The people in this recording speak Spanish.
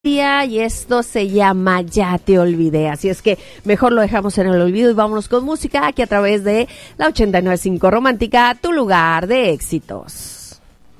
Y esto se llama Ya te olvidé, así es que mejor lo dejamos en el olvido y vámonos con música aquí a través de la 89.5 Romántica, tu lugar de éxitos.